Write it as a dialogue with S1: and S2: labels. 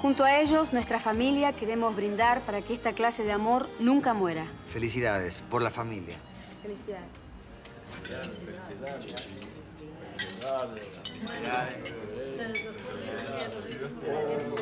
S1: Junto a ellos, nuestra familia, queremos brindar para que esta clase de amor nunca muera.
S2: Felicidades por la familia.
S1: Felicidades.
S3: Felicidades.